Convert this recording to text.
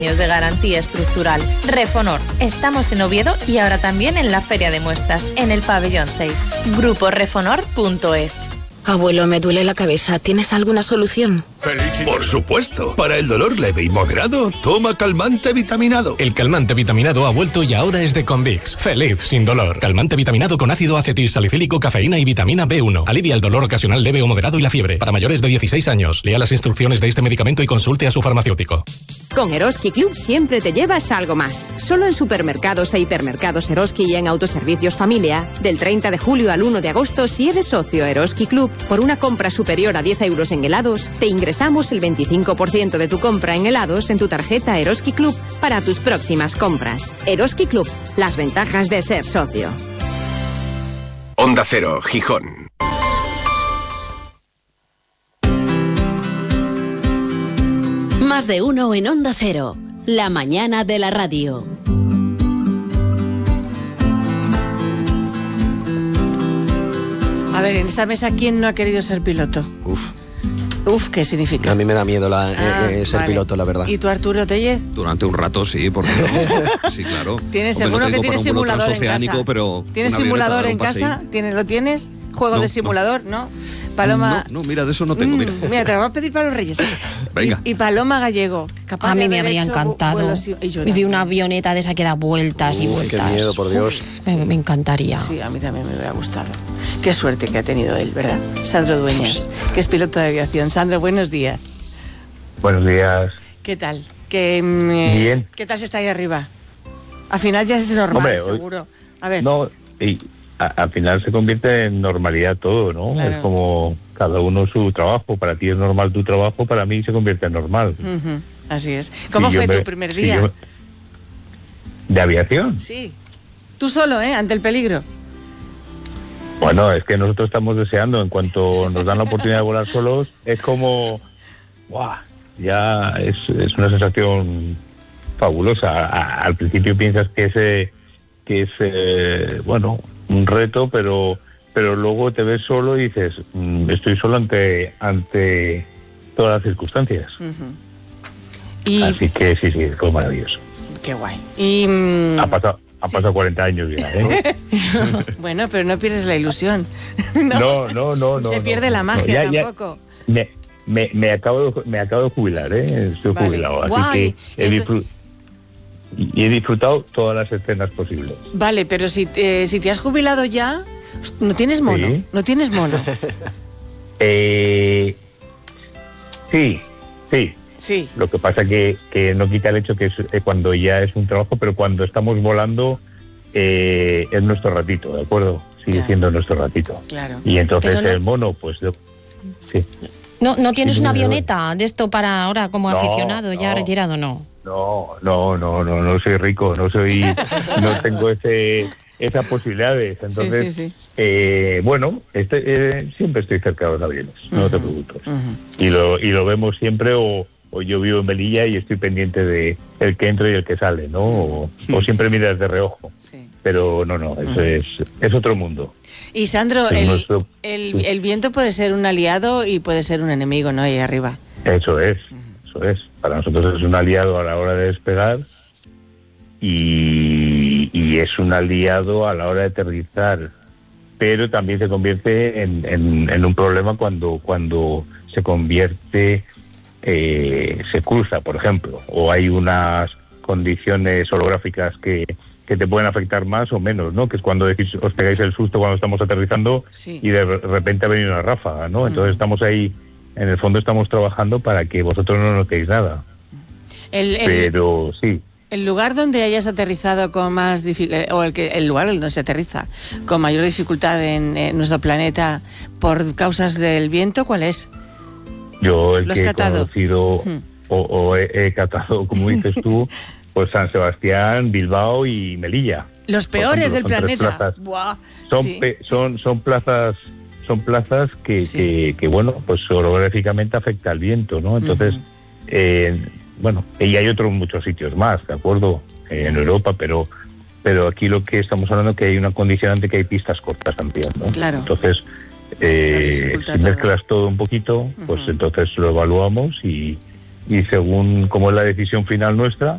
de garantía estructural. Refonor. Estamos en Oviedo y ahora también en la Feria de Muestras, en el pabellón 6. Gruporefonor.es. Abuelo, me duele la cabeza. ¿Tienes alguna solución? Por supuesto. Para el dolor leve y moderado, toma calmante vitaminado. El calmante vitaminado ha vuelto y ahora es de Convix. Feliz sin dolor. Calmante vitaminado con ácido acetilsalicílico, cafeína y vitamina B1. Alivia el dolor ocasional leve o moderado y la fiebre. Para mayores de 16 años. Lea las instrucciones de este medicamento y consulte a su farmacéutico. Con Eroski Club siempre te llevas algo más. Solo en supermercados e hipermercados Eroski y en autoservicios Familia. Del 30 de julio al 1 de agosto, si eres socio Eroski Club, por una compra superior a 10 euros en helados, te ingresamos el 25% de tu compra en helados en tu tarjeta Eroski Club para tus próximas compras. Eroski Club, las ventajas de ser socio. Onda Cero, Gijón. Más de uno en Onda Cero, la mañana de la radio. A ver, en esta mesa, ¿quién no ha querido ser piloto? Uf, ¿qué significa? A mí me da miedo ser piloto, la verdad. ¿Y tú, Arturo Tellez? Durante un rato sí, porque no. Sí, claro. ¿Tienes seguro que tienes simulador en casa? Pero ¿Tienes simulador en casa? ¿Lo tienes? ¿Juego de simulador? ¿No? Paloma... No, mira, de eso no tengo, mira. Mira, te lo voy a pedir para los Reyes. Venga. Y Paloma Gallego. A mí me habría encantado. Y de una avioneta de esa que da vueltas y vueltas. Qué miedo, por Dios. Me encantaría. Sí, a mí también me hubiera gustado. Qué suerte que ha tenido él, ¿verdad? Sandro Dueñas, que es piloto de aviación. Sandro, buenos días. Buenos días. ¿Qué tal? Bien. ¿Qué tal se está ahí arriba? Al final ya es normal, hombre, seguro. A ver. No, al final se convierte en normalidad todo, ¿no? Claro. Es como cada uno su trabajo. Para ti es normal tu trabajo, para mí se convierte en normal. Uh-huh. Así es. ¿Cómo fue tu primer día? ¿De aviación? Sí. Tú solo, ante el peligro. Bueno, es que nosotros estamos deseando, en cuanto nos dan la oportunidad de volar solos, es como, ¡guau! Ya es una sensación fabulosa. Al principio piensas que es bueno, un reto, pero luego te ves solo y dices, estoy solo ante todas las circunstancias. Uh-huh. Así que sí, fue maravilloso. Qué guay. Y ha pasado 40 años ya, ¿eh? Bueno, pero no pierdes la ilusión. No. Se pierde la magia tampoco. Me acabo de jubilar, ¿eh? Estoy jubilado, así que he disfrutado todas las escenas posibles. Vale, pero si te has jubilado ya, ¿no tienes mono? ¿Sí? ¿No tienes mono? Sí. Lo que pasa que no quita el hecho que es cuando ya es un trabajo, pero cuando estamos volando es nuestro ratito, ¿de acuerdo? Sigue siendo nuestro ratito. Claro. Y entonces el mono, pues sí. ¿No tienes una avioneta de esto para ahora como aficionado, ya retirado, no? No soy rico, no tengo esas posibilidades. Entonces, sí. Bueno, siempre estoy cerca de los aviones, no te preocupes. Uh-huh. Y lo vemos siempre, o yo vivo en Melilla y estoy pendiente de el que entra y el que sale, ¿no? O siempre miras de reojo. Sí. Pero no, eso es otro mundo. Y Sandro, el viento puede ser un aliado y puede ser un enemigo, ¿no? Ahí arriba. Eso es. Para nosotros es un aliado a la hora de despegar y es un aliado a la hora de aterrizar, pero también se convierte en un problema cuando se convierte, se cruza, por ejemplo, o hay unas condiciones orográficas que te pueden afectar más o menos, ¿no? Que es cuando decís, os pegáis el susto cuando estamos aterrizando y de repente ha venido una ráfaga, ¿no? Entonces estamos ahí. En el fondo estamos trabajando para que vosotros no notéis nada. Pero sí. El lugar donde hayas aterrizado con más dificultad, o el lugar donde se aterriza con mayor dificultad en nuestro planeta por causas del viento, ¿cuál es? Yo el que he conocido o he catado, como dices tú, pues San Sebastián, Bilbao y Melilla. Los peores del planeta. Son plazas que bueno, pues orográficamente afecta al viento, ¿no? Entonces, bueno, y hay otros muchos sitios más, ¿de acuerdo? En Europa, pero aquí lo que estamos hablando es que hay una condicionante, que hay pistas cortas también, ¿no? Claro. Entonces, si mezclas todo un poquito, pues entonces lo evaluamos y según cómo es la decisión final nuestra,